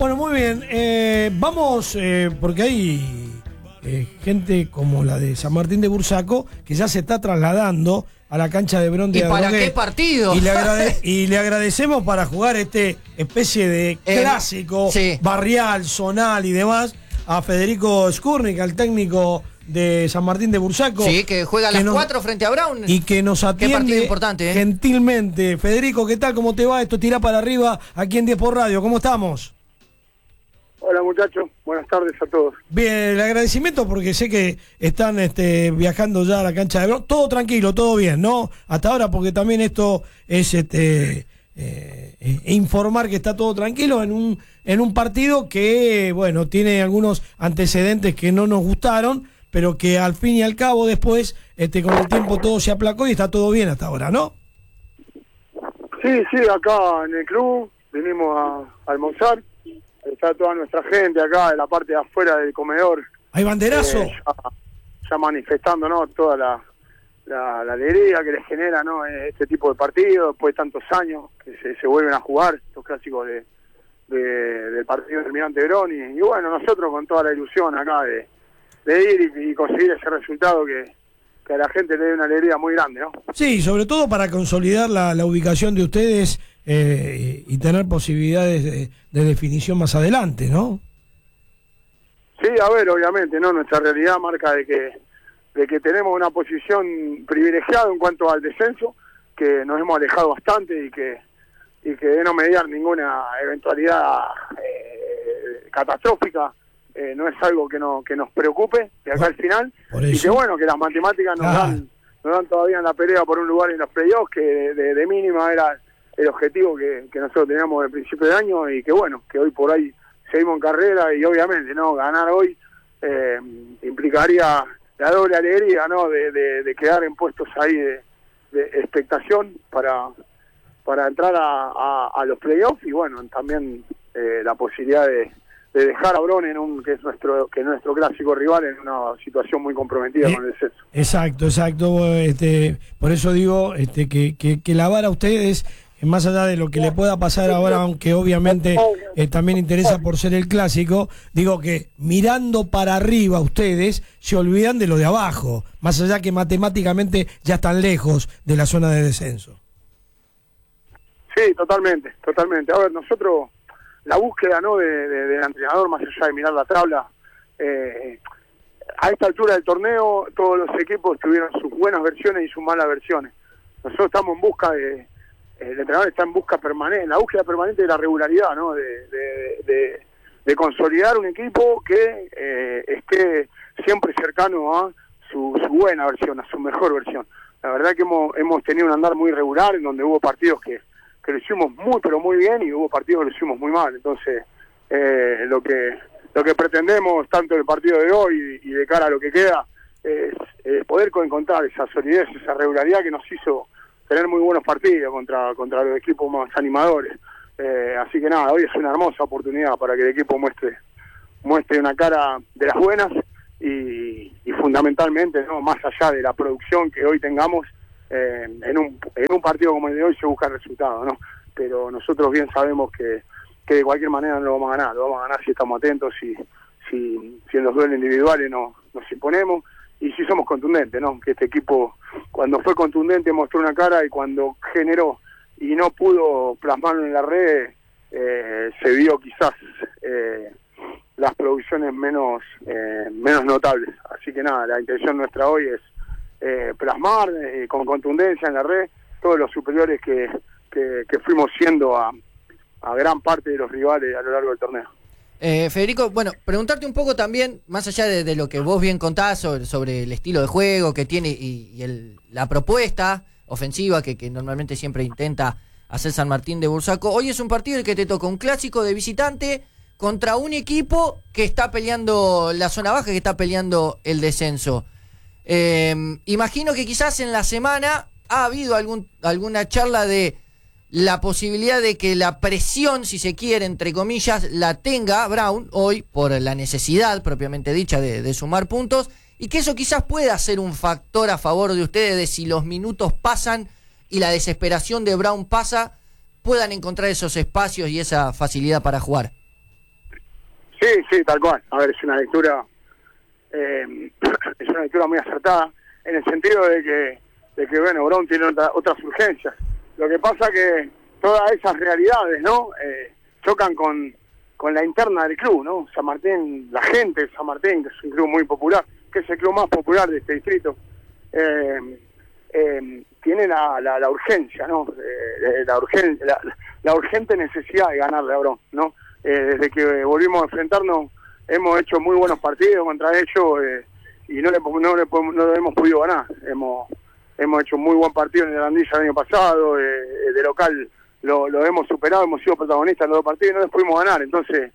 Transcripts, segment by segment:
Bueno, muy bien. Vamos, porque hay gente como la de San Martín de Bursaco que ya se está trasladando a la cancha de Bron de ¿Y para Adrogué. qué partido? Y le agradecemos para jugar este especie de clásico barrial, zonal y demás a Federico Skurnik, al técnico de San Martín de Bursaco. Sí, que juega a las 4 frente a Brown. Y que nos atiende qué partido importante, gentilmente. Federico, ¿qué tal? ¿Cómo te va? Esto tira para arriba aquí en 10 por Radio. ¿Cómo estamos? Hola muchachos, buenas tardes a todos. Bien, el agradecimiento porque sé que están viajando ya a la cancha de Bron. Todo tranquilo, todo bien, ¿no? Hasta ahora, porque también esto es informar que está todo tranquilo en un partido que, bueno, tiene algunos antecedentes que no nos gustaron, pero que al fin y al cabo después, con el tiempo todo se aplacó y está todo bien hasta ahora, ¿no? Sí, acá en el club vinimos a almorzar. Está toda nuestra gente acá en la parte de afuera del comedor. ¿Hay banderazo? Ya manifestando, ¿no? Toda la alegría que les genera, ¿no? Este tipo de partidos, después de tantos años que se vuelven a jugar, estos clásicos del partido del Almirante Brown. Y bueno, nosotros con toda la ilusión acá de ir y conseguir ese resultado que a la gente le dé una alegría muy grande, ¿no? Sí, sobre todo para consolidar la ubicación de ustedes y tener posibilidades de definición más adelante, ¿no? Sí, a ver, obviamente, ¿no? Nuestra realidad marca de que tenemos una posición privilegiada en cuanto al descenso, que nos hemos alejado bastante y que de no mediar ninguna eventualidad catastrófica, no es algo que nos preocupe de acá al final, y que bueno, que las matemáticas nos dan todavía en la pelea por un lugar en los playoffs, que de mínima era el objetivo que nosotros teníamos al principio de año, y que bueno, que hoy por hoy seguimos en carrera, y obviamente no ganar hoy implicaría la doble alegría, ¿no? de quedar en puestos ahí de expectación para entrar a los playoffs, y bueno, también la posibilidad de dejar a Bron que es nuestro clásico rival, en una situación muy comprometida con el descenso. Exacto. Por eso digo que la vara a ustedes, más allá de lo que le pueda pasar ahora, aunque obviamente también interesa por ser el clásico, digo que mirando para arriba ustedes se olvidan de lo de abajo, más allá que matemáticamente ya están lejos de la zona de descenso. Sí, totalmente. A ver, nosotros, la búsqueda, ¿no? del entrenador, más allá de mirar la tabla, a esta altura del torneo todos los equipos tuvieron sus buenas versiones y sus malas versiones. Nosotros estamos en busca el entrenador está en busca permanente, en la búsqueda permanente de la regularidad, ¿no? De consolidar un equipo que esté siempre cercano a su buena versión, a su mejor versión. La verdad que hemos tenido un andar muy regular, en donde hubo partidos que lo hicimos muy pero muy bien, y hubo partidos que lo hicimos muy mal. Entonces lo que pretendemos tanto en el partido de hoy y de cara a lo que queda es poder encontrar esa solidez, esa regularidad que nos hizo tener muy buenos partidos contra los equipos más animadores. Así que nada, hoy es una hermosa oportunidad para que el equipo muestre una cara de las buenas, y fundamentalmente, ¿no? Más allá de la producción que hoy tengamos, en un partido como el de hoy se busca el resultado, ¿no? Pero nosotros bien sabemos que de cualquier manera no lo vamos a ganar si estamos atentos, si en los duelos individuales nos imponemos, y si somos contundentes, ¿no? Que este equipo, cuando fue contundente, mostró una cara, y cuando generó y no pudo plasmarlo en la red, se vio quizás las producciones menos notables. Así que nada, la intención nuestra hoy es plasmar con contundencia en la red todos los superiores que fuimos siendo a gran parte de los rivales a lo largo del torneo. Federico, bueno, preguntarte un poco también, más allá de lo que vos bien contás sobre el estilo de juego que tiene y la propuesta ofensiva que normalmente siempre intenta hacer San Martín de Bursaco. Hoy es un partido en el que te toca un clásico de visitante contra un equipo que está peleando la zona baja, que está peleando el descenso. Imagino que quizás en la semana ha habido alguna charla de la posibilidad de que la presión, si se quiere, entre comillas, la tenga Brown hoy por la necesidad propiamente dicha de sumar puntos, y que eso quizás pueda ser un factor a favor de ustedes, de si los minutos pasan y la desesperación de Brown pasa, puedan encontrar esos espacios y esa facilidad para jugar. Sí, tal cual. A ver, es una lectura muy acertada, en el sentido de que bueno, Brown tiene otras urgencias. Lo que pasa que todas esas realidades, ¿no? Chocan con la interna del club, ¿no? San Martín, la gente de San Martín, que es un club muy popular, que es el club más popular de este distrito, tiene la urgencia, ¿no? La urgente necesidad de ganarle a Brown, ¿no? Desde que volvimos a enfrentarnos, hemos hecho muy buenos partidos contra ellos y no lo hemos podido ganar. Hemos hecho muy buen partido en el Andilla el año pasado, de local lo hemos superado, hemos sido protagonistas en los 2 partidos y no les pudimos ganar. Entonces,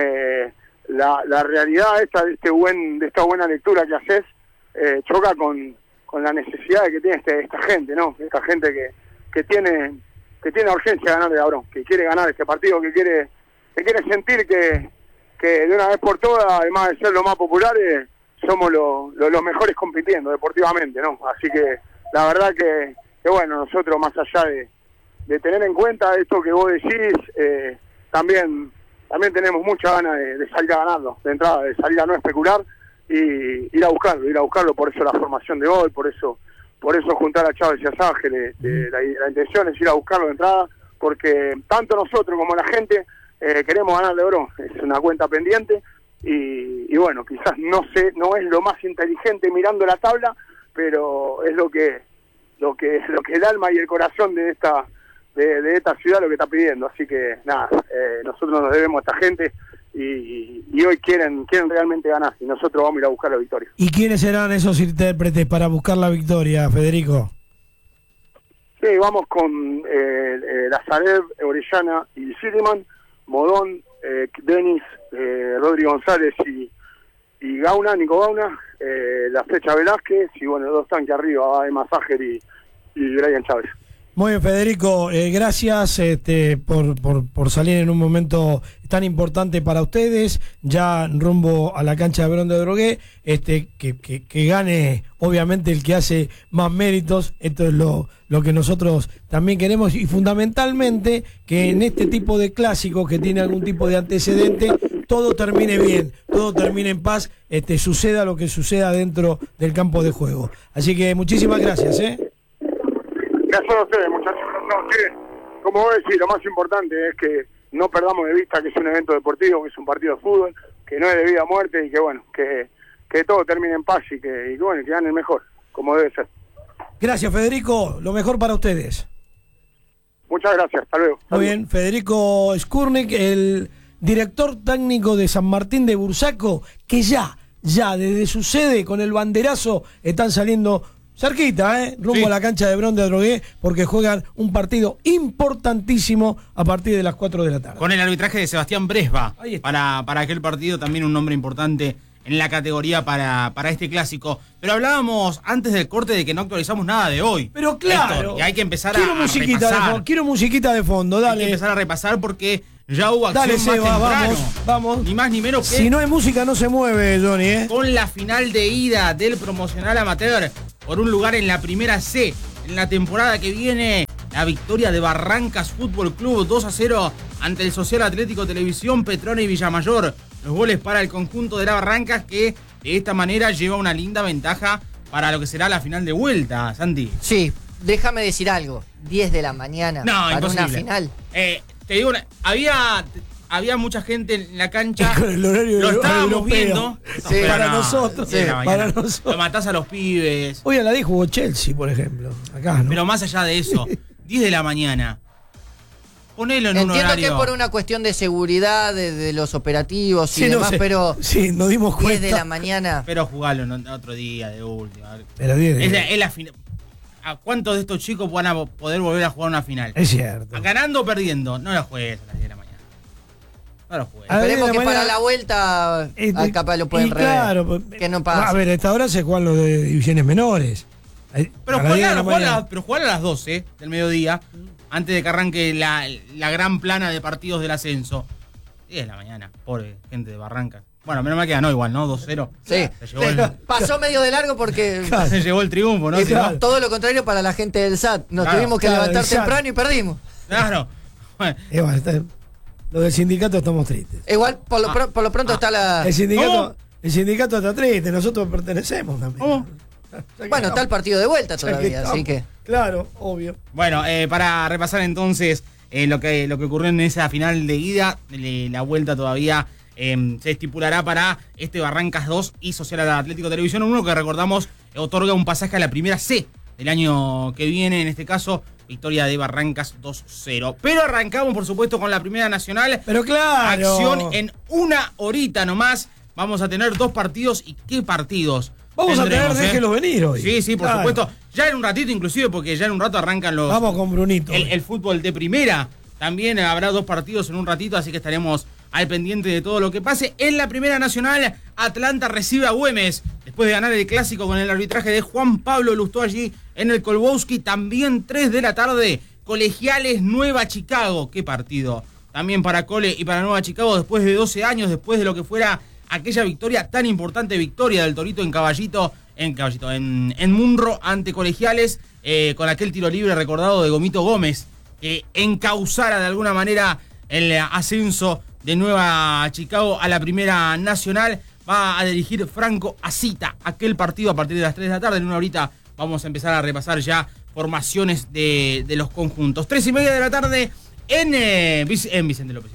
la realidad esta de esta buena lectura que haces choca con la necesidad que tiene esta gente, ¿no? Esta gente que tiene urgencia de ganar de Abrón, que quiere ganar este partido, que quiere sentir que de una vez por todas, además de ser los más populares, somos los mejores compitiendo deportivamente, ¿no? Así que la verdad que bueno, nosotros más allá de tener en cuenta esto que vos decís, también tenemos mucha ganas de salir a ganarlo, de entrada, de salir a no especular y ir a buscarlo, por eso la formación de hoy, por eso juntar a Chávez y a Sángel, la intención es ir a buscarlo de entrada, porque tanto nosotros como la gente queremos ganar de oro, es una cuenta pendiente y bueno, quizás no es lo más inteligente mirando la tabla, pero es lo que el alma y el corazón de esta ciudad lo que está pidiendo. Así que nada, nosotros nos debemos a esta gente y hoy quieren realmente ganar y nosotros vamos a ir a buscar la victoria. ¿Y quiénes serán esos intérpretes para buscar la victoria, Federico? Sí, vamos con Lazarev, Orellana y Siriman, Modón, Denis, Rodrigo González y Gauna, Nico Gauna, la flecha Velázquez y bueno, 2 tanques arriba, Emma Ságer y Brian Chávez. Muy bien, Federico, gracias por salir en un momento tan importante para ustedes, ya rumbo a la cancha de Abrón de Adrogué, que gane obviamente el que hace más méritos. Esto es lo que nosotros también queremos, y fundamentalmente que en este tipo de clásicos que tiene algún tipo de antecedente, todo termine bien, todo termine en paz, suceda lo que suceda dentro del campo de juego. Así que muchísimas gracias, Gracias a ustedes, muchachos. Como vos decís, lo más importante es que no perdamos de vista que es un evento deportivo, que es un partido de fútbol, que no es de vida o muerte y que bueno, que todo termine en paz y que bueno, que gane el mejor, como debe ser. Gracias, Federico, lo mejor para ustedes. Muchas gracias, hasta luego. Muy bien, Federico Skurnik, el director técnico de San Martín de Bursaco, que ya desde su sede con el banderazo están saliendo cerquita, rumbo a la cancha de Abrón de Adrogué, porque juegan un partido importantísimo a partir de las 4 de la tarde. Con el arbitraje de Sebastián Bresba, para aquel partido, también un nombre importante en la categoría para este clásico. Pero hablábamos antes del corte de que no actualizamos nada de hoy. Pero claro, Héctor, y hay que empezar quiero a repasar. Quiero musiquita de fondo, dale. Hay que empezar a repasar porque ya hubo acción más temprano. Vamos. Ni más ni menos que... Si no hay música no se mueve, Johnny, Con la final de ida del promocional amateur por un lugar en la primera C. En la temporada que viene, la victoria de Barrancas Fútbol Club 2-0 ante el Social Atlético Televisión, Petrone y Villamayor. Los goles para el conjunto de la Barrancas, que de esta manera lleva una linda ventaja para lo que será la final de vuelta, Santi. Sí, déjame decir algo. 10 de la mañana para imposible. una final. Te digo, había mucha gente en la cancha. Con el horario lo estábamos europeo. Viendo. Sí, para nosotros. Sí, para nosotros. Lo matás a los pibes. Hoy a la 10 jugó Chelsea, por ejemplo. Acá, ¿no? Pero más allá de eso, 10 de la mañana. Ponelo en un horario. Entiendo que es por una cuestión de seguridad, de los operativos y demás, pero... Sí, nos dimos cuenta. 10 de la mañana. Pero jugalo en otro día, de última. Pero 10 es la final. ¿A cuántos de estos chicos van a poder volver a jugar una final? Es cierto. Ganando o perdiendo, no la juegues a las 10 de la mañana. No la juegues. Esperemos que para la vuelta capaz lo pueden rever. Claro, que no pasa. A ver, a esta hora se juegan los de divisiones menores. Pero jugar a las 12 del mediodía, antes de que arranque la gran plana de partidos del ascenso. 10 de la mañana, pobre gente de Barrancas. Bueno, menos mal que ganó igual, ¿no? 2-0. Sí, pasó medio de largo porque... Se llevó el triunfo, ¿no? Claro. Todo lo contrario para la gente del SAT. Nos tuvimos que levantar temprano y perdimos. Claro. Bueno. Los del sindicato estamos tristes. Igual, por lo pronto está la... El sindicato está triste, nosotros pertenecemos también. Bueno, está el partido de vuelta todavía, así que... Claro, obvio. Bueno, para repasar entonces lo que ocurrió en esa final de ida, la vuelta todavía se estipulará para este Barrancas 2 y Social Atlético Televisión 1, que recordamos otorga un pasaje a la primera C del año que viene, en este caso victoria de Barrancas 2-0. Pero arrancamos por supuesto con la Primera Nacional. Pero claro. Acción en una horita nomás. Vamos a tener 2 partidos, y qué partidos. Vamos a tener, déjelo venir hoy. Sí, por supuesto. Ya en un ratito inclusive, porque ya en un rato arrancan los... Vamos con Brunito. El fútbol de primera. También habrá 2 partidos en un ratito, así que estaremos al pendiente de todo lo que pase. En la Primera Nacional, Atlanta recibe a Güemes, después de ganar el clásico con el arbitraje de Juan Pablo Lustó allí en el Kolbowski. También 3 de la tarde, Colegiales Nueva Chicago. Qué partido. También para Cole y para Nueva Chicago, después de 12 años, después de lo que fuera aquella victoria, tan importante victoria del Torito en Munro ante Colegiales, con aquel tiro libre recordado de Gomito Gómez, que encauzara de alguna manera el ascenso de Nueva Chicago a la Primera Nacional. Va a dirigir Franco Asita aquel partido a partir de las 3 de la tarde. En una horita vamos a empezar a repasar ya formaciones de los conjuntos. 3:30 de la tarde en Vicente López,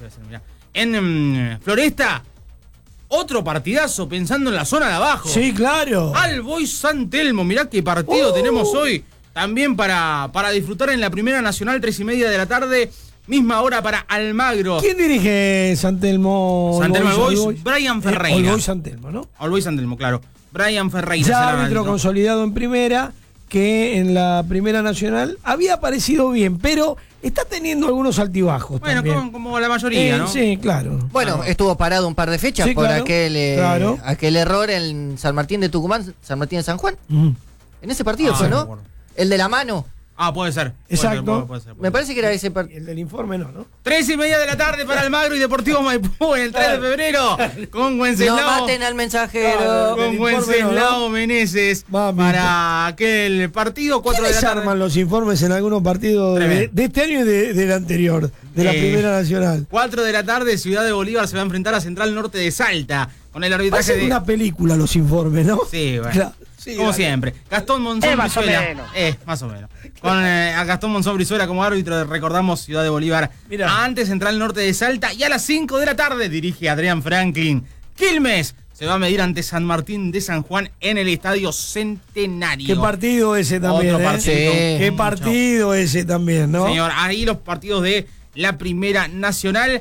en Floresta. Otro partidazo, pensando en la zona de abajo. Sí, claro. Alboy San Telmo, mirá qué partido tenemos hoy. También para disfrutar en la Primera Nacional, 3:30 de la tarde. Misma hora para Almagro. ¿Quién dirige San Telmo? Alboy, Brian Ferreira. Alboy San Telmo, ¿no? Alboy San Telmo, claro. Brian Ferreira. Ya árbitro consolidado en primera, que en la Primera Nacional había aparecido bien, pero está teniendo algunos altibajos. Bueno, también. Como la mayoría, ¿no? Sí, claro. Bueno, estuvo parado un par de fechas por claro, aquel error en San Martín de Tucumán, San Martín de San Juan. En ese partido fue, ¿no? Bueno. El de la mano. Puede ser. Exacto. Puede ser. Me parece que era ese partido. El del informe no. 3:30 de la tarde para Almagro y Deportivo Maipú en el 3 de febrero. Con Wenceslao. No maten al mensajero. Con Wenceslao Meneses para aquel partido. 4 de la tarde. Arman los informes en algunos partidos de este año y del anterior, de la Primera Nacional. 4 de la tarde, Ciudad de Bolívar se va a enfrentar a Central Norte de Salta con el arbitraje de una película los informes, ¿no? Sí, bueno. Claro. Sí, como siempre. Gastón Monzón Brizuela. Más o menos. Con a Gastón Monzón Brizuela como árbitro, recordamos Ciudad de Bolívar. Antes Central Norte de Salta, y a las 5 de la tarde dirige Adrián Franklin. Quilmes se va a medir ante San Martín de San Juan en el Estadio Centenario. Qué partido ese también. Otro partido. Qué partido ese también, ¿no? Señor, ahí los partidos de la Primera Nacional.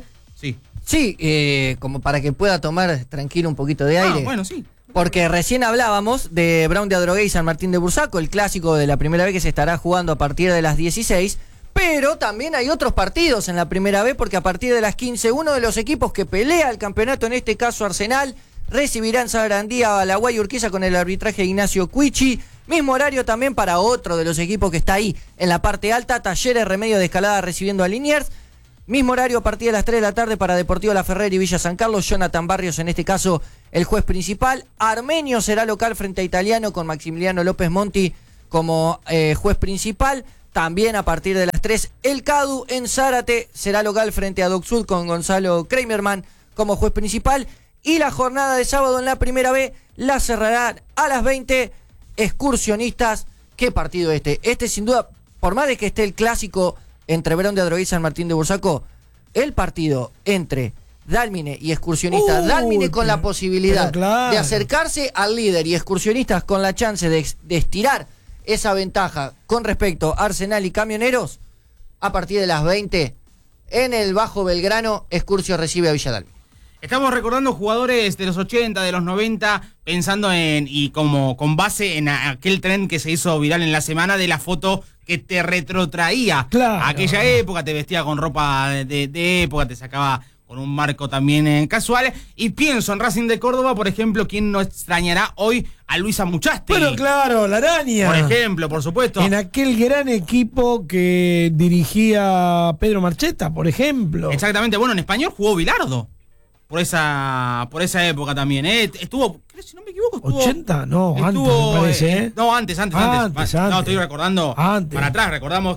Sí, como para que pueda tomar tranquilo un poquito de aire. Bueno, sí. Porque recién hablábamos de Brown de Adrogué y San Martín de Bursaco, el clásico de la primera vez que se estará jugando a partir de las 16, pero también hay otros partidos en la primera vez, porque a partir de las 15, uno de los equipos que pelea el campeonato, en este caso Arsenal, recibirá en Sarandía a la Guay Urquiza con el arbitraje de Ignacio Cuichi. Mismo horario también para otro de los equipos que está ahí en la parte alta, Talleres Remedio de Escalada recibiendo a Liniers. Mismo horario a partir de las 3 de la tarde para Deportivo La Ferrer y Villa San Carlos. Jonathan Barrios, en este caso, el juez principal. Armenio será local frente a Italiano con Maximiliano López Monti como juez principal. También a partir de las 3, el CADU en Zárate será local frente a Doc Sud con Gonzalo Kramerman como juez principal. Y la jornada de sábado en la primera B la cerrarán a las 20, Excursionistas. ¿Qué partido este? Este sin duda, por más de que esté el clásico entre Brown de Adrogué y San Martín de Bursaco, el partido entre Dálmine y Excursionistas, Dálmine con la posibilidad de acercarse al líder y Excursionistas con la chance de estirar esa ventaja con respecto a Arsenal y Camioneros, a partir de las 20 en el Bajo Belgrano, Excursio recibe a Villa Dálmine. Estamos recordando jugadores de los 80, de los 90, pensando y como con base en aquel tren que se hizo viral en la semana de la foto que te retrotraía aquella época, te vestía con ropa de época, te sacaba con un marco también casual. Y pienso en Racing de Córdoba, por ejemplo, ¿quién no extrañará hoy a Luisa Muchastegui? Bueno, claro, la araña. Por ejemplo, por supuesto. En aquel gran equipo que dirigía Pedro Marcheta, por ejemplo. Exactamente, bueno, en español jugó Bilardo. Por esa época también, estuvo, si no me equivoco, estuvo... ¿80? No, antes me parece, No, antes. No, estoy recordando antes. Para atrás, recordamos que es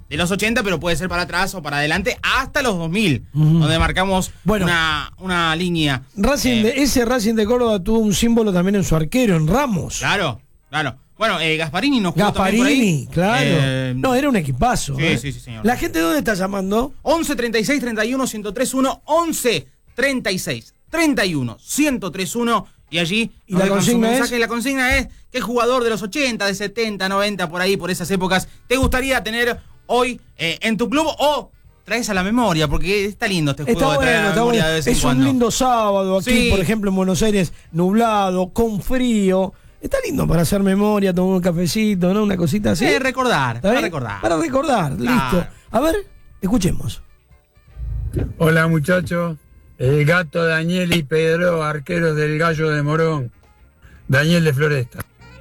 de los 80, pero puede ser para atrás o para adelante hasta los 2000, donde marcamos una línea. Ese Racing de Córdoba tuvo un símbolo también en su arquero, en Ramos. Claro. Bueno, Gasparini nos jugó también por ahí. Claro. No, era un equipazo. Sí, señor. ¿La gente dónde está llamando? 11 36 31 1031, 11 36 31 1031, y allí ¿Y la consigna es? La consigna es: ¿qué jugador de los 80, de 70, 90, por ahí, por esas épocas, te gustaría tener hoy en tu club o traes a la memoria? Porque está lindo este juego de traer a la memoria de vez en cuando. Es un lindo sábado aquí, Sí. por ejemplo, en Buenos Aires, nublado, con frío. Está lindo para hacer memoria, tomar un cafecito, ¿no? Una cosita así. Recordar, ¿Está bien? Para recordar, listo. A ver, escuchemos. Hola muchachos, el gato Daniel y Pedro, arqueros del Gallo de Morón, Daniel de Floresta.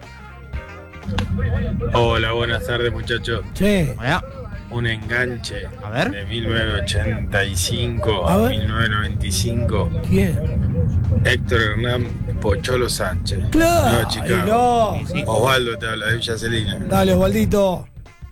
Hola, buenas tardes muchachos. Sí. Un enganche A ver. de 1985 A a ver. 1995. ¿Quién? Héctor Hernán Pocholo Sánchez. Claro. Nueva Chicago. No. Sí. Osvaldo te habla de Villa Celina. Dale, Osvaldito.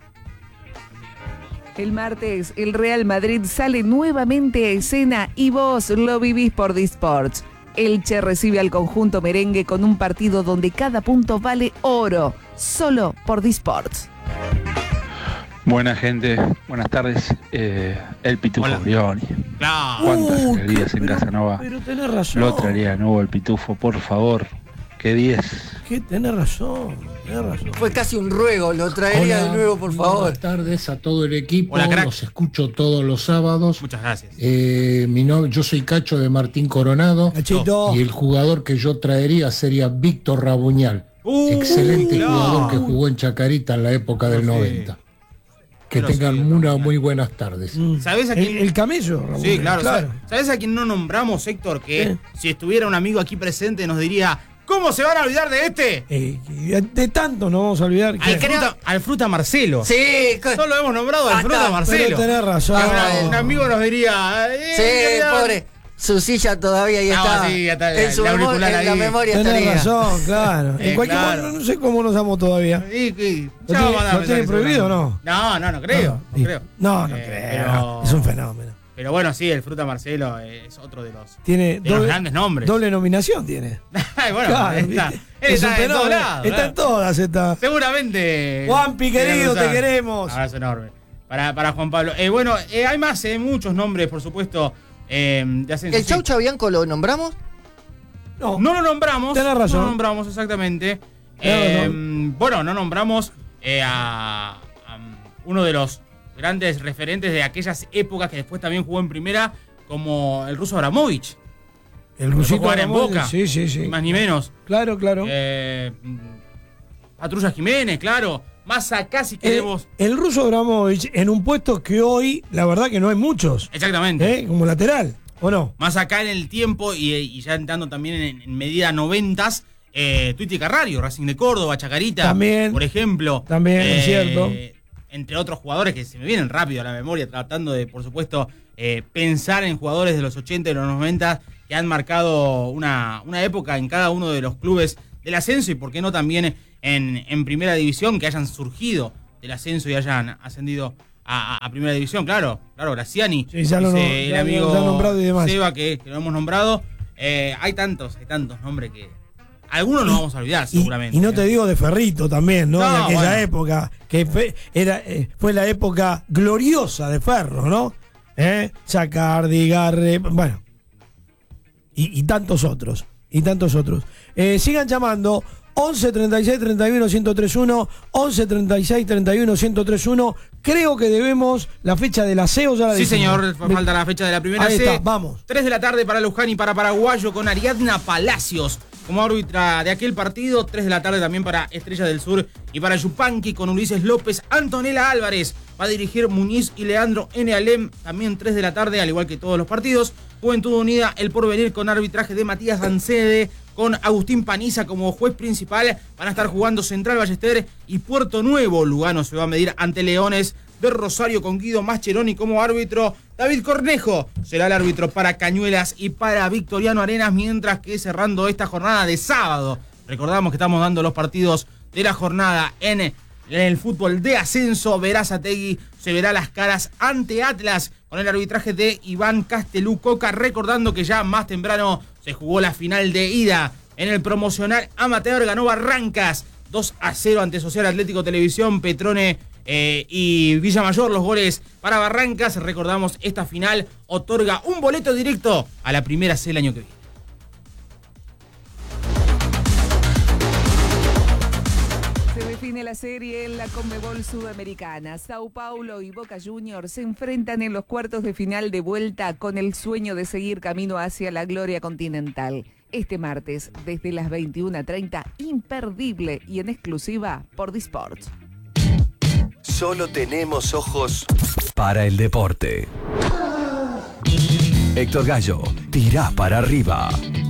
El martes, el Real Madrid sale nuevamente a escena y vos lo vivís por Disports. Elche recibe al conjunto merengue con un partido donde cada punto vale oro, solo por Disports. Buena gente, buenas tardes. El Pitufo Hola. Brioni. Claro. ¿Cuántas alegrías en Casanova? Pero tenés razón. Lo traería de nuevo el Pitufo, por favor. Que 10. Tenés razón. Fue casi un ruego, lo traería Hola, de nuevo, por favor. Buenas tardes a todo el equipo. Hola, crack. Los escucho todos los sábados. Muchas gracias. Yo soy Cacho de Martín Coronado. Cachito. Y el jugador que yo traería sería Víctor Rabuñal. Excelente claro. jugador que jugó en Chacarita en la época del 90. Que Pero tengan sí, unas muy buenas tardes. ¿Sabés a quién? El camello, Ramón. Sí, claro. ¿Sabés a quién no nombramos, Héctor? Que si estuviera un amigo aquí presente nos diría: ¿cómo se van a olvidar de este? De tanto nos vamos a olvidar. Al Fruta Marcelo. Sí, No lo hemos nombrado, al Fruta Marcelo. Pero tenés razón. Un amigo nos diría: sí, pobre. Su silla todavía ahí está. Sí, ya está en su auricular en la ahí. memoria Tenés estaría. razón, claro. En cualquier claro. momento, no sé cómo nos amo todavía. ¿Lo tiene prohibido o no? No creo. No creo. No creo. Pero- Es un fenómeno. Pero bueno, sí, el Fruta Marcelo es otro de los, Tiene de los grandes nombres. doble nominación tiene. Bueno, Claro, él está, ¿viste? él Es un está en todos fenómeno. lados. Está en todas, está. Seguramente. Juanpi, querido, te Cruzar. queremos. Abrazo enorme. Para Juan Pablo. Hay más, muchos nombres, por supuesto, de ascenso. ¿El Chau Chabianco lo nombramos? No, No lo nombramos. Tenés razón. No lo nombramos exactamente. Tenés Bueno, no nombramos a uno de los grandes referentes de aquellas épocas que después también jugó en primera, como el ruso Abramovich. el Rusito rusito jugar en Ramón, Boca. Sí. Ni más ni menos. Claro. Patrulla Jiménez, claro. Más acá si queremos. El ruso Abramovich en un puesto que hoy, la verdad que no hay muchos. Exactamente. Como lateral, ¿o no? Más acá en el tiempo y ya entrando también en medida 90s, Tuiti Carrario, Racing de Córdoba, Chacarita, También. por ejemplo. También, es cierto. Entre otros jugadores que se me vienen rápido a la memoria, tratando de, por supuesto, pensar en jugadores de los 80 y los 90 que han marcado una época en cada uno de los clubes del ascenso y, por qué no, también en primera división, que hayan surgido del ascenso y hayan ascendido a primera división. Claro, Graciani, Sí, ya lo dice el ya amigo lo han nombrado y demás. Seba, que lo hemos nombrado. Hay tantos nombres que algunos nos vamos a olvidar, seguramente. Y no te digo de Ferrito también, ¿no? No, de aquella bueno. época, que fue la época gloriosa de Ferro, ¿no? Chacardi, Garre, bueno. Y tantos otros. Sigan llamando. 11 36 31 1031, 11 36 31 1031. Creo que debemos la fecha del aseo, ya la Sí, dijimos. señor, falta la fecha de la primera Ahí C. está, vamos. 3 de la tarde para Luján y para Paraguayo, con Ariadna Palacios como árbitra de aquel partido. 3 de la tarde también para Estrella del Sur y para Yupanqui, con Ulises López. Antonella Álvarez va a dirigir Muñiz y Leandro N. Alem. También 3 de la tarde, al igual que todos los partidos. Juventud Unida, El Porvenir, con arbitraje de Matías Dancede, con Agustín Paniza como juez principal. Van a estar jugando Central Ballester y Puerto Nuevo. Lugano se va a medir ante Leones de Rosario, con Guido Mascheroni como árbitro. David Cornejo será el árbitro para Cañuelas y para Victoriano Arenas, mientras que cerrando esta jornada de sábado, recordamos que estamos dando los partidos de la jornada en En el fútbol de ascenso, Berazategui se verá las caras ante Atlas con el arbitraje de Iván Castelú Coca, recordando que ya más temprano se jugó la final de ida. En el promocional amateur ganó Barrancas 2-0 ante Social Atlético Televisión, Petrone y Villamayor. Los goles para Barrancas. Recordamos, esta final otorga un boleto directo a la primera C el año que viene. Se define la serie en la Conmebol Sudamericana. Sao Paulo y Boca Juniors se enfrentan en los cuartos de final de vuelta con el sueño de seguir camino hacia la gloria continental. Este martes, desde las 21:30, imperdible y en exclusiva por Disports. Solo tenemos ojos para el deporte. Héctor Gallo, tira para arriba.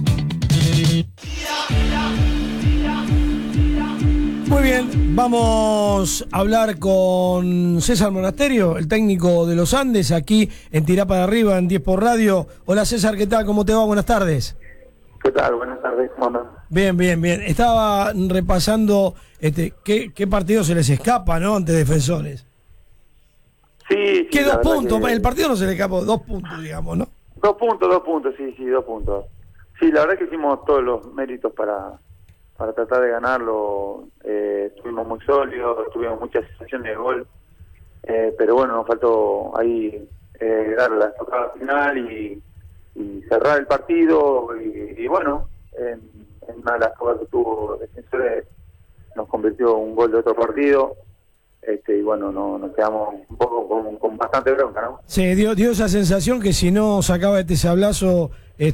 Muy bien, vamos a hablar con César Monasterio, el técnico de los Andes, aquí en Tirá para Arriba, en 10 por Radio. Hola César, ¿qué tal? ¿Cómo te va? Buenas tardes. ¿Qué tal? Buenas tardes, ¿cómo andan? Bien, bien, bien. Estaba repasando qué partido se les escapa, ¿no? Ante Defensores. Sí. ¿Qué 2 puntos? Que... El partido no se le escapó, 2 puntos, digamos, ¿no? 2 puntos, sí, 2 puntos. Sí, la verdad que hicimos todos los méritos para tratar de ganarlo. Estuvimos muy sólidos, tuvimos muchas sensaciones de gol, pero bueno, nos faltó ahí dar la estocada final y cerrar el partido y bueno, en una de las jugadas que tuvo Defensores nos convirtió un gol de otro partido, y bueno, nos quedamos un poco con bastante bronca, ¿no? Sí, dio esa sensación que si no sacaba este sablazo,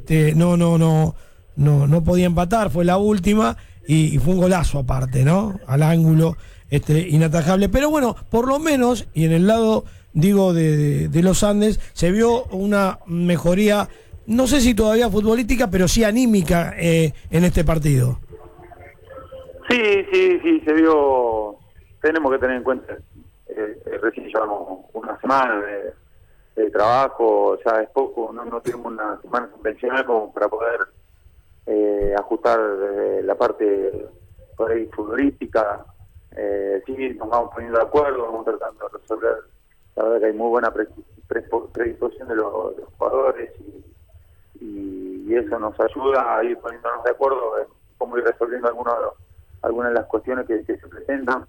no podía empatar, fue la última y fue un golazo aparte, ¿no? Al ángulo, inatajable, pero bueno, por lo menos, y en el lado, digo, de los Andes, se vio una mejoría, no sé si todavía futbolística, pero sí anímica en este partido. Sí, se vio. Tenemos que tener en cuenta, recién llevamos una semana de trabajo, ya es poco, no tenemos una semana convencional como para poder ajustar la parte por ahí futbolística. Sí, nos vamos poniendo de acuerdo, vamos tratando de resolver. La verdad que hay muy buena predisposición de los jugadores y eso nos ayuda a ir poniéndonos de acuerdo en cómo ir resolviendo algunas de las cuestiones que se presentan.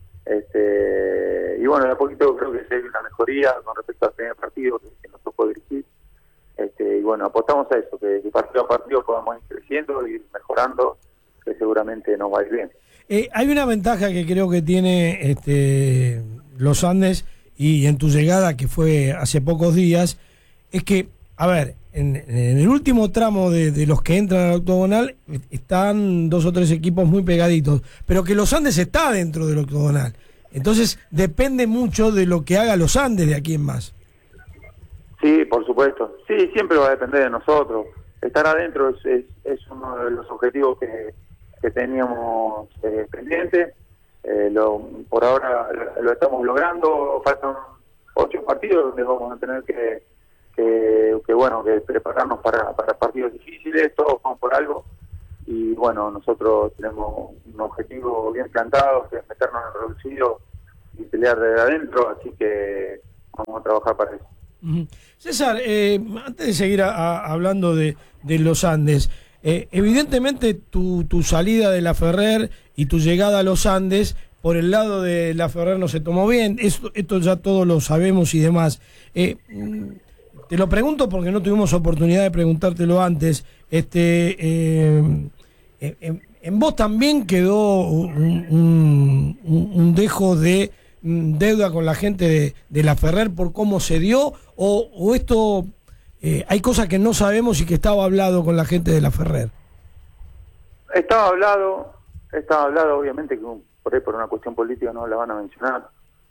Y bueno, de a poquito creo que se ve una mejoría con respecto al primer partido que nos tocó dirigir. Y bueno, apostamos a eso, que partido a partido podamos ir creciendo y mejorando, que seguramente nos va a ir bien. Hay una ventaja que creo que tiene los Andes y en tu llegada, que fue hace pocos días, es que, a ver, en el último tramo de los que entran al octogonal están 2 o 3 equipos muy pegaditos, pero que los Andes está dentro del octogonal. Entonces depende mucho de lo que haga los Andes de aquí en más. Sí, por supuesto. Sí, siempre va a depender de nosotros. Estar adentro es uno de los objetivos que teníamos pendientes. Por ahora lo estamos logrando. Faltan 8 partidos donde vamos a tener que prepararnos para partidos difíciles. Todos vamos por algo. Y bueno, nosotros tenemos un objetivo bien plantado, que es meternos en el reducido y pelear desde adentro. Así que vamos a trabajar para eso. César, antes de seguir hablando de los Andes, evidentemente tu salida de La Ferrer y tu llegada a los Andes por el lado de La Ferrer no se tomó bien, esto ya todos lo sabemos y demás. Te lo pregunto porque no tuvimos oportunidad de preguntártelo antes. En vos también quedó un dejo de deuda con la gente de La Ferrer por cómo se dio, o esto hay cosas que no sabemos y que estaba hablado con la gente de La Ferrer. Estaba hablado obviamente que por una cuestión política no la van a mencionar,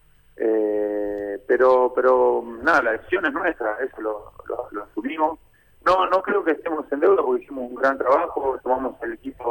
pero nada, la decisión es nuestra, eso lo asumimos. No creo que estemos en deuda porque hicimos un gran trabajo, tomamos el equipo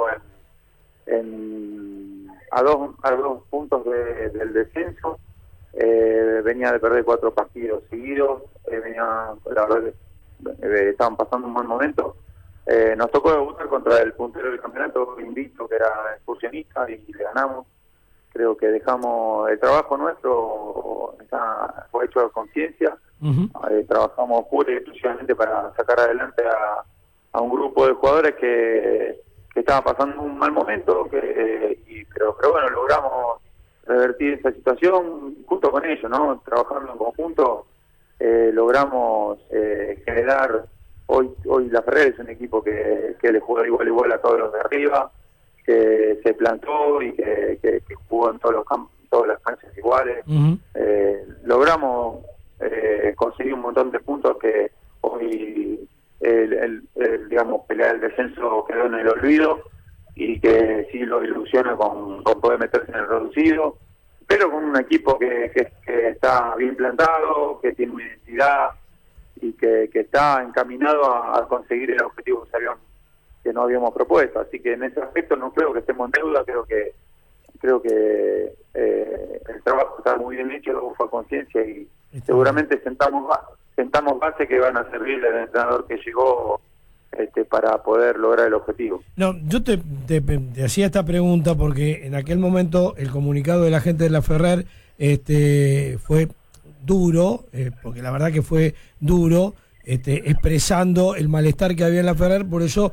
a dos puntos del descenso. Venía de perder 4 partidos seguidos, la verdad que estaban pasando un buen momento. Nos tocó debutar contra el puntero del campeonato, invicto, que era excursionista, y le ganamos, Creo que dejamos el trabajo nuestro, fue hecho de conciencia. Trabajamos pura y exclusivamente para sacar adelante a un grupo de jugadores que estaba pasando un mal momento, pero bueno, logramos revertir esa situación junto con ellos, ¿no? Trabajando en conjunto, logramos generar, hoy La Ferrer es un equipo que le juega igual a todos los de arriba, que se plantó y que jugó en todos los campos, todas las canchas iguales. Logramos conseguir un montón de puntos que hoy digamos, pelear el descenso quedó en el olvido, y que sí lo ilusiona con poder meterse en el reducido, pero con un equipo que está bien plantado, que tiene una identidad y que está encaminado a conseguir el objetivo que nos habíamos propuesto. Así que en ese aspecto no creo que estemos en deuda, creo que el trabajo está muy bien hecho, luego fue a conciencia, y seguramente sentamos base que van a servir al entrenador que llegó para poder lograr el objetivo. No, yo te hacía esta pregunta porque en aquel momento el comunicado de la gente de La Ferrer fue duro, porque la verdad que fue duro, expresando el malestar que había en La Ferrer. Por eso,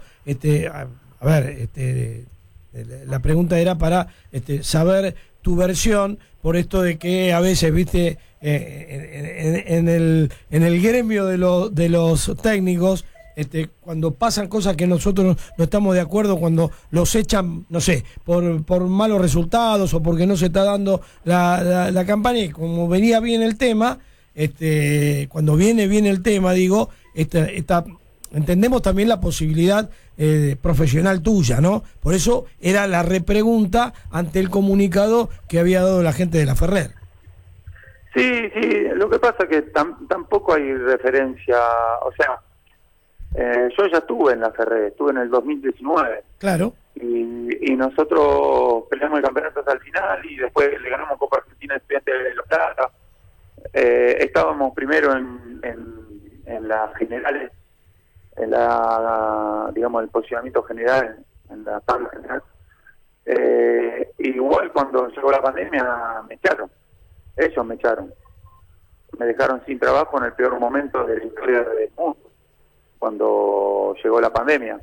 la pregunta era para saber tu versión, por esto de que a veces, viste, en el gremio de los técnicos, cuando pasan cosas que nosotros no estamos de acuerdo, cuando los echan, no sé, por malos resultados o porque no se está dando la campaña, y como venía bien el tema, cuando viene bien el tema, digo, entendemos también la posibilidad profesional tuya, ¿no? Por eso era la repregunta ante el comunicado que había dado la gente de La Ferrer. Sí, lo que pasa es que tampoco hay referencia, o sea, yo ya estuve en La Ferrer, estuve en el 2019. Claro. Y nosotros peleamos el campeonato hasta el final, y después le ganamos Copa Argentina Estudiantes de La Plata. Estábamos primero en las generales, digamos, el posicionamiento general, en la tabla general. Igual cuando llegó la pandemia me echaron. Ellos me echaron. Me dejaron sin trabajo en el peor momento de la historia del mundo, cuando llegó la pandemia.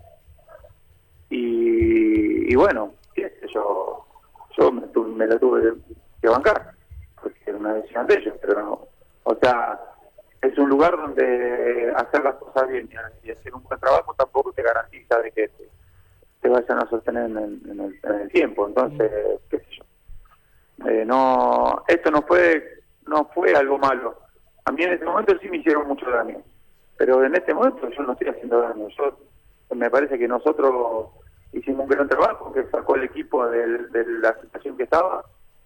Y bueno, yo me la tuve que bancar, porque era una decisión de ellos, pero no, o sea, es un lugar donde hacer las cosas bien y hacer un buen trabajo tampoco te garantiza de que te vayan a sostener en el tiempo. Entonces, qué sé yo, no, esto no fue algo malo. A mí en ese momento sí me hicieron mucho daño, pero en este momento yo no estoy haciendo daño. Me parece que nosotros hicimos un gran trabajo que sacó el equipo de la situación que estaba,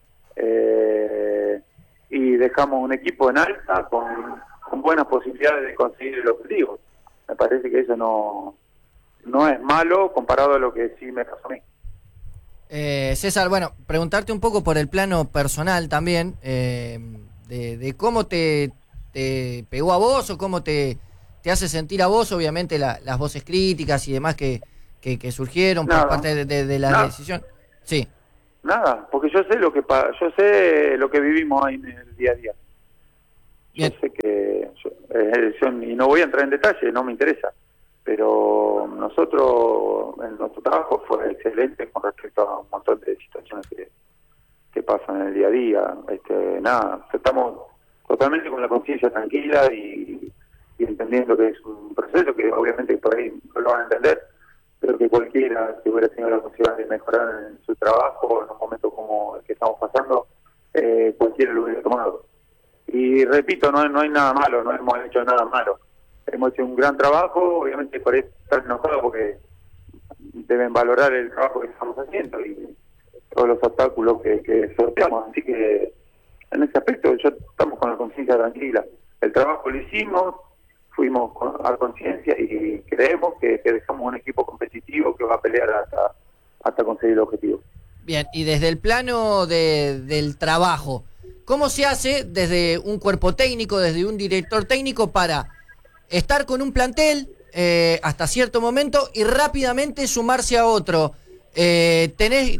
y dejamos un equipo en alta con buenas posibilidades de conseguir el objetivo. Me parece que eso no es malo comparado a lo que sí me pasó a mí. César, bueno, preguntarte un poco por el plano personal también, de cómo te pegó a vos, o cómo te hace sentir a vos, obviamente las voces críticas y demás que surgieron por parte de la decisión. Sí. Nada, porque yo sé lo que vivimos ahí en el día a día. Bien. Yo sé que y no voy a entrar en detalle, no me interesa, pero nosotros en nuestro trabajo fue excelente con respecto a un montón de situaciones que pasan en el día a día. Nada, estamos totalmente con la conciencia tranquila y entendiendo que es un proceso que obviamente por ahí no lo van a entender, pero que cualquiera que hubiera tenido la posibilidad de mejorar en su trabajo en un momento como el que estamos pasando, cualquiera lo hubiera tomado. Y repito, no hay nada malo, no hemos hecho nada malo. Hemos hecho un gran trabajo, obviamente por eso están enojados porque deben valorar el trabajo que estamos haciendo y todos los obstáculos que sorteamos. Así que en ese aspecto estamos con la conciencia tranquila. El trabajo lo hicimos, fuimos a conciencia y creemos que dejamos un equipo competitivo que va a pelear hasta conseguir el objetivo. Bien, y desde el plano del trabajo, ¿cómo se hace desde un cuerpo técnico, desde un director técnico, para estar con un plantel hasta cierto momento y rápidamente sumarse a otro?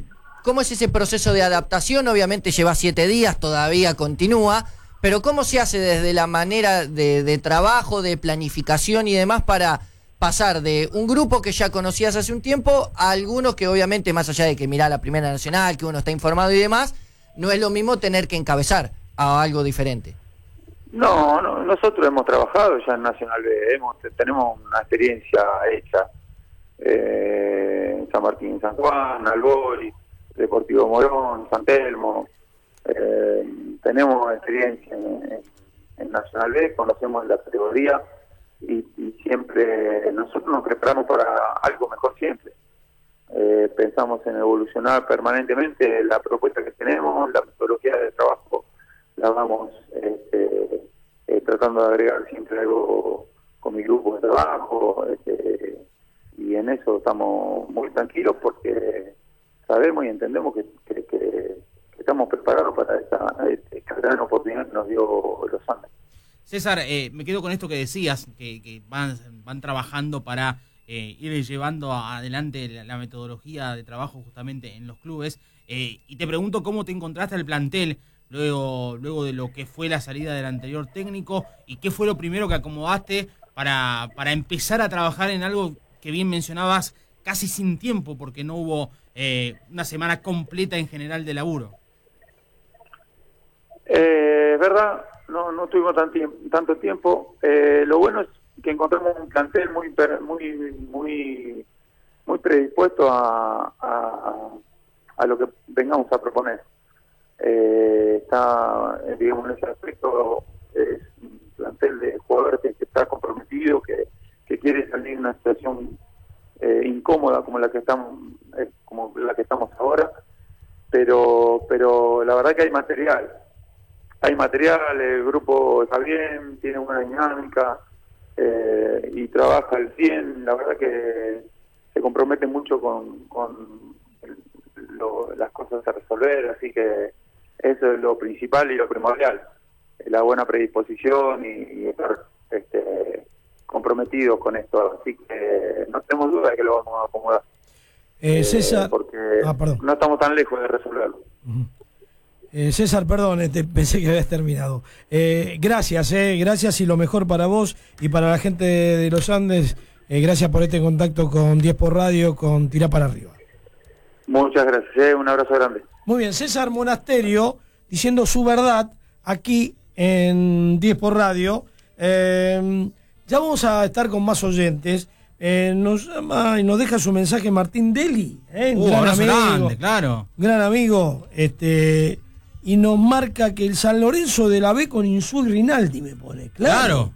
¿Cómo es ese proceso de adaptación? Obviamente lleva 7 días, todavía continúa, pero ¿cómo se hace desde la manera de trabajo, de planificación y demás para pasar de un grupo que ya conocías hace un tiempo a algunos que obviamente, más allá de que mirá la Primera Nacional, que uno está informado y demás, no es lo mismo tener que encabezar a algo diferente? No, nosotros hemos trabajado ya en Nacional B, tenemos una experiencia hecha en San Martín, San Juan, Albori, Deportivo Morón, San Telmo, tenemos experiencia en Nacional B, conocemos la categoría y siempre nosotros nos preparamos para algo mejor siempre. Pensamos en evolucionar permanentemente la propuesta que tenemos, la metodología de trabajo la vamos tratando de agregar siempre algo con mi grupo de trabajo, y en eso estamos muy tranquilos porque sabemos y entendemos que estamos preparados para esta gran oportunidad que nos dio los Andes. César, me quedo con esto que decías, que van trabajando para ir llevando adelante la metodología de trabajo justamente en los clubes, y te pregunto cómo te encontraste el plantel luego de lo que fue la salida del anterior técnico, y qué fue lo primero que acomodaste para empezar a trabajar en algo que bien mencionabas, casi sin tiempo, porque no hubo una semana completa en general de laburo. Es verdad, no tuvimos tanto tiempo. Lo bueno es que encontramos un plantel muy predispuesto a lo que vengamos a proponer. Está, digamos, en ese aspecto, es un plantel de jugadores que está comprometido, que quiere salir de una situación incómoda como la que estamos ahora, pero la verdad que hay material, el grupo está bien, tiene una dinámica y trabaja al 100, la verdad que se compromete mucho con las cosas a resolver, así que eso es lo principal y lo primordial, la buena predisposición y estar comprometidos con esto, así que no tenemos duda de que lo vamos a acomodar. César, porque no estamos tan lejos de resolverlo. César, perdón, pensé que habías terminado. Gracias y lo mejor para vos y para la gente de los Andes. Gracias por este contacto con 10 por Radio, con Tirá para Arriba. Muchas gracias, un abrazo grande. Muy bien, César Monasterio diciendo su verdad aquí en 10 por Radio. Ya vamos a estar con más oyentes. Nos llama y nos deja su mensaje Martín Deli, un gran amigo, grande, claro. Gran amigo, y nos marca que el San Lorenzo de la B con Insúa y Rinaldi me pone. Claro.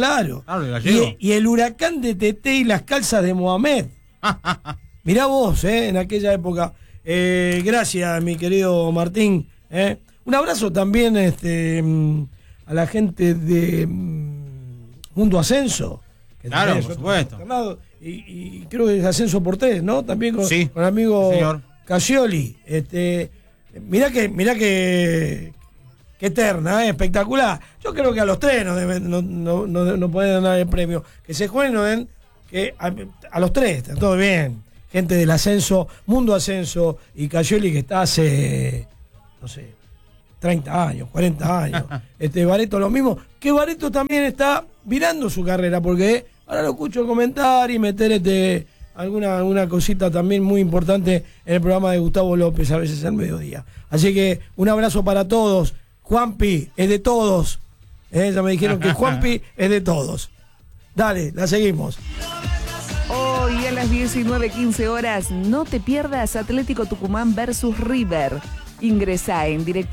Y el Huracán de Tete y las calzas de Mohamed. Mirá vos, en aquella época. Gracias, mi querido Martín. Un abrazo también a la gente de Mundo Ascenso. Claro, por supuesto. Y creo que es Ascenso por 3, ¿no? También con el amigo Cascioli. Mirá que eterna, espectacular. Yo creo que a los 3 no pueden dar el premio. Que se jueguen, que a los 3, está todo bien. Gente del Ascenso, Mundo Ascenso y Cascioli, que está hace, no sé, 30 años, 40 años. Bareto lo mismo. Que Bareto también está virando su carrera, porque ahora lo escucho comentar y meter alguna cosita también muy importante en el programa de Gustavo López, a veces al mediodía. Así que un abrazo para todos. Juanpi es de todos. Ya me dijeron que Juanpi es de todos. Dale, la seguimos. Hoy a las 19:15 horas, no te pierdas Atlético Tucumán versus River. Ingresá en directo.